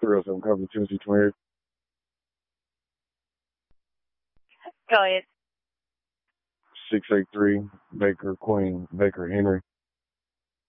307 cover Tennessee 28. Go ahead. 683 Baker Queen, Baker Henry.